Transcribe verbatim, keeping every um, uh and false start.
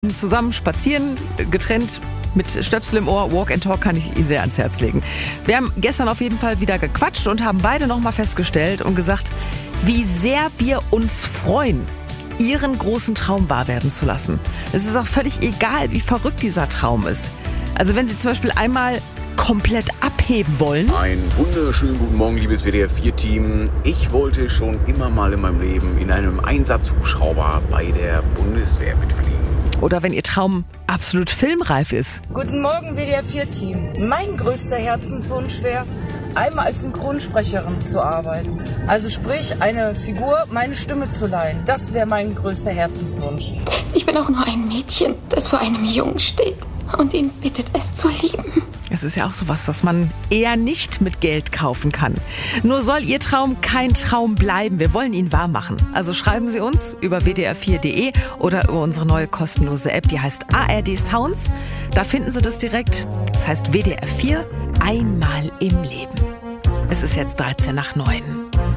Zusammen spazieren, getrennt mit Stöpsel im Ohr, Walk and Talk kann ich Ihnen sehr ans Herz legen. Wir haben gestern auf jeden Fall wieder gequatscht und haben beide nochmal festgestellt und gesagt, wie sehr wir uns freuen, Ihren großen Traum wahr werden zu lassen. Es ist auch völlig egal, wie verrückt dieser Traum ist. Also wenn Sie zum Beispiel einmal komplett abheben wollen. Einen wunderschönen guten Morgen, liebes W D R vier Team. Ich wollte schon immer mal in meinem Leben in einem Einsatzhubschrauber bei der Bundeswehr mitfliegen. Oder wenn Ihr Traum absolut filmreif ist. Guten Morgen, W D R vier Team. Mein größter Herzenswunsch wäre, einmal als Synchronsprecherin zu arbeiten. Also sprich, eine Figur, meine Stimme zu leihen. Das wäre mein größter Herzenswunsch. Ich bin auch nur ein Mädchen, das vor einem Jungen steht und ihn bittet, es zu lieben. Es ist ja auch sowas, was man eher nicht mit Geld kaufen kann. Nur soll Ihr Traum kein Traum bleiben. Wir wollen ihn wahr machen. Also schreiben Sie uns über w d r vier punkt d e oder über unsere neue kostenlose App, die heißt A R D Sounds. Da finden Sie das direkt. Das heißt W D R vier einmal im Leben. Es ist jetzt dreizehn nach neun.